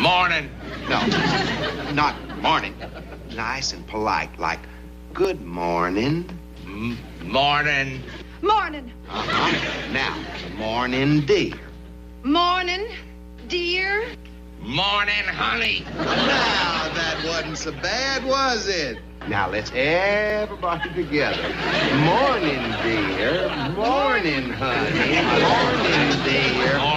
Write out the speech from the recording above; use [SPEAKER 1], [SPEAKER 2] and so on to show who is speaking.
[SPEAKER 1] Morning.
[SPEAKER 2] No, not morning. Nice and polite, like good morning.
[SPEAKER 1] Morning.
[SPEAKER 3] Morning.
[SPEAKER 2] Uh-huh. Now, morning, dear.
[SPEAKER 3] Morning, dear.
[SPEAKER 1] Morning, honey.
[SPEAKER 2] Now, that wasn't so bad, was it? Now, let's everybody together. Morning, dear. Morning, honey. Morning, dear.